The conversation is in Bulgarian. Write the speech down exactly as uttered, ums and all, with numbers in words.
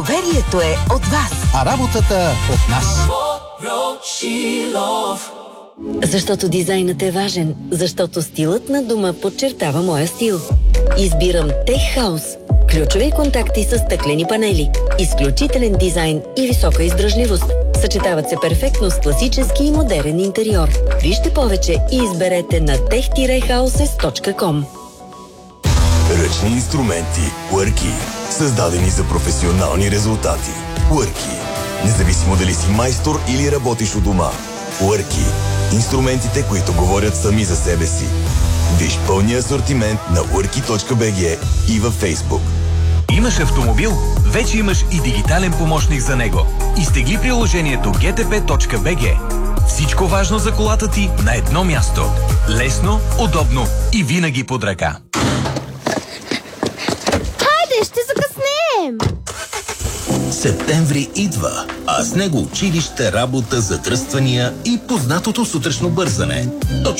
Доверието е от вас, а работата от нас. Защото дизайнът е важен, защото стилът на дома подчертава моя стил. Избирам Tech House. Ключови контакти с стъклени панели, изключителен дизайн и висока издръжливост. Съчетават се перфектно с класически и модерен интериор. Вижте повече и изберете на tech dash houses точка com. Ръчни инструменти Worky, създадени за професионални резултати. Worky. Независимо дали си майстор или работиш у дома. Worky. Инструментите, които говорят сами за себе си. Виж пълния асортимент на worky точка би джи и във Facebook. Имаш автомобил? Вече имаш и дигитален помощник за него. Изтегли приложението джи ти пи точка би джи. Всичко важно за колата ти на едно място. Лесно, удобно и винаги под ръка. Хайде, ще закъснеем! Септември идва, а с него училище, работа, задръствания и познатото сутрешно бързане. Точно